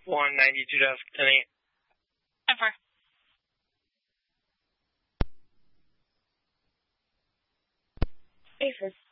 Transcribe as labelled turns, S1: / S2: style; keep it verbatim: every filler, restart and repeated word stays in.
S1: one ninety-two desk, ten eight.
S2: ten four.
S3: Hey, first.